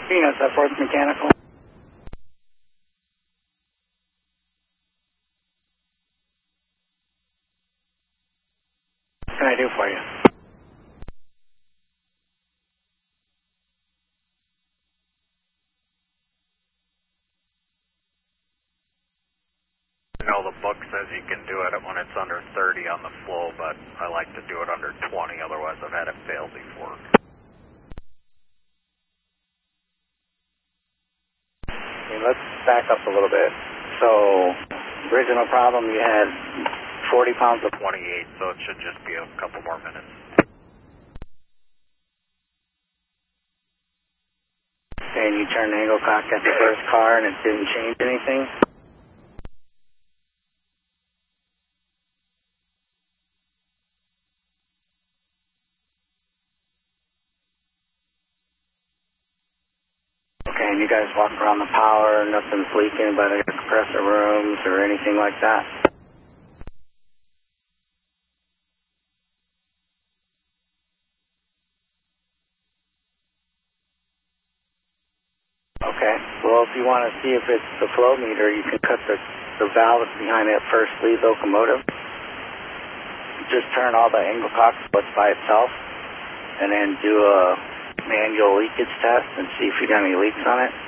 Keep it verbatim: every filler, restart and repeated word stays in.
Venus, F fourth Mechanical. What can I do for you? I know the book says you can do it when it's under thirty on the flow, but I like to do it under twenty, otherwise I've had it fail before. Okay, let's back up a little bit. So, original problem, you had forty pounds of... twenty-eight, so it should just be a couple more minutes. Okay, and you turned the angle cock at the first car and it didn't change anything? Okay, and you guys walk around the power, nothing's leaking by the compressor rooms or anything like that? Okay, well if you want to see if it's the flow meter, you can cut the, the valve behind that first lead locomotive. Just turn all the angle cock splits by itself and then do a manual leakage test and see if you got any leaks on it.